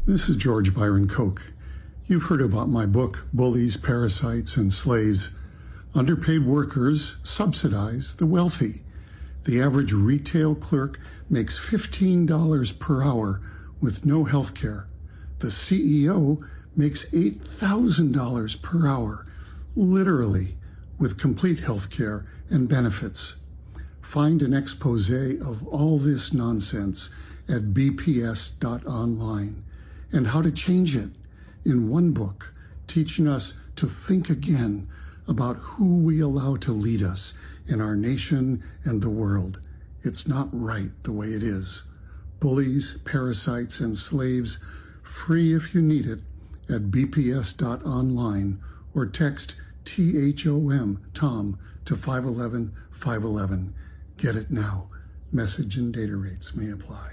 This is George Byron Koch. You've heard about my book, Bullies, Parasites, and Slaves. Underpaid workers subsidize the wealthy. The average retail clerk makes $15 per hour with no health care. The CEO makes $8,000 per hour, literally, with complete health care and benefits. Find an expose of all this nonsense at bps.online and how to change it in one book, teaching us to think again about who we allow to lead us in our nation and the world. It's not right the way it is. Bullies, Parasites, and Slaves, free if you need it, at bps.online or text THOM, Tom, to 511-511. Get it now. Message and data rates may apply.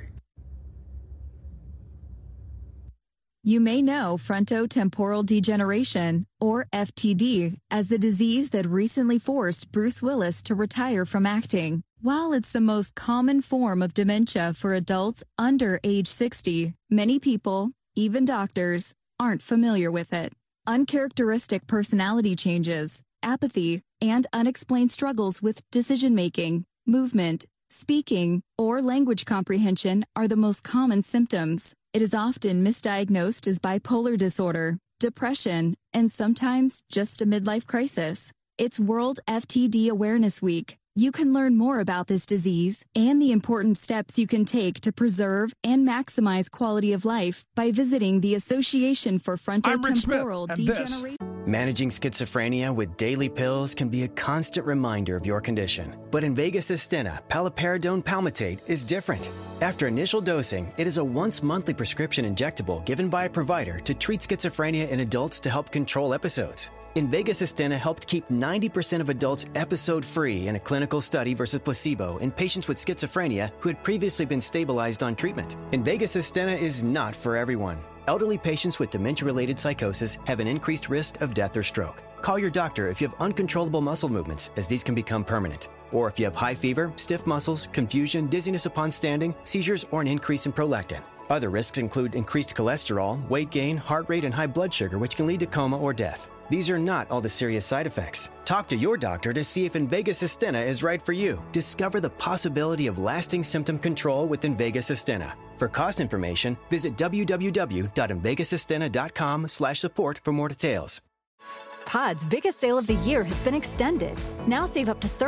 You may know frontotemporal degeneration, or FTD, as the disease that recently forced Bruce Willis to retire from acting. While it's the most common form of dementia for adults under age 60, many people, even doctors, aren't familiar with it. Uncharacteristic personality changes, apathy, and unexplained struggles with decision-making, movement, speaking, or language comprehension are the most common symptoms. It is often misdiagnosed as bipolar disorder, depression, and sometimes just a midlife crisis. It's World FTD Awareness Week. You can learn more about this disease and the important steps you can take to preserve and maximize quality of life by visiting the Association for Frontotemporal Degeneration. Managing schizophrenia with daily pills can be a constant reminder of your condition. But Invega Sustenna paliperidone palmitate is different. After initial dosing, it is a once-monthly prescription injectable given by a provider to treat schizophrenia in adults to help control episodes. Invega Sustenna helped keep 90% of adults episode-free in a clinical study versus placebo in patients with schizophrenia who had previously been stabilized on treatment. Invega Sustenna is not for everyone. Elderly patients with dementia-related psychosis have an increased risk of death or stroke. Call your doctor if you have uncontrollable muscle movements, as these can become permanent. Or if you have high fever, stiff muscles, confusion, dizziness upon standing, seizures, or an increase in prolactin. Other risks include increased cholesterol, weight gain, heart rate, and high blood sugar, which can lead to coma or death. These are not all the serious side effects. Talk to your doctor to see if Invega Sustenna is right for you. Discover the possibility of lasting symptom control with Invega Sustenna. For cost information, visit www.invegasustenna.com/support for more details. Pod's biggest sale of the year has been extended. Now save up to